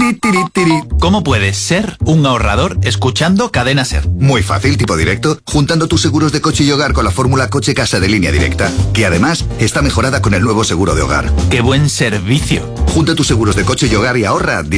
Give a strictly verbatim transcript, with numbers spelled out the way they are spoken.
Tiri, tiri, tiri. ¿Cómo puedes ser un ahorrador escuchando Cadena Ser? Muy fácil, tipo directo, juntando tus seguros de coche y hogar con la fórmula Coche Casa de Línea Directa, que además está mejorada con el nuevo seguro de hogar. ¡Qué buen servicio! Junta tus seguros de coche y hogar y ahorra